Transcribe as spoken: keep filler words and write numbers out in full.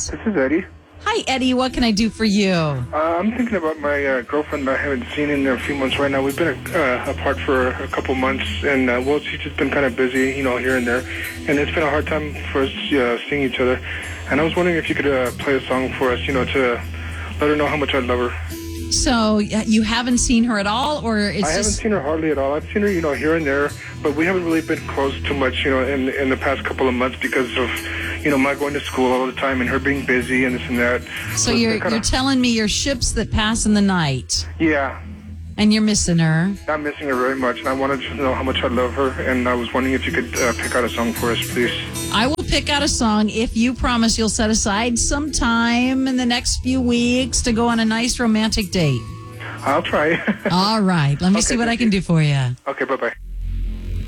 This is Eddie. Hi, Eddie. What can I do for you? Uh, I'm thinking about my uh, girlfriend that I haven't seen in a few months right now. We've been uh, apart for a couple months, and, uh, well, she's just been kind of busy, you know, here and there. And it's been a hard time for us uh, seeing each other. And I was wondering if you could uh, play a song for us, you know, to let her know how much I love her. So you haven't seen her at all, or it's I haven't just... seen her hardly at all. I've seen her, you know, here and there, but we haven't really been close too much, you know, in in the past couple of months because of, you know, my going to school all the time and her being busy and this and that. So you're kinda, you're telling me you're ships that pass in the night, yeah, and you're missing her. I'm missing her very much, and I wanted to know how much I love her, and I was wondering if you could uh, pick out a song for us, please. I will pick out a song if you promise you'll set aside some time in the next few weeks to go on a nice romantic date. I'll try. All right. Let me Okay, see what I thank can you. do for you. Okay, bye-bye.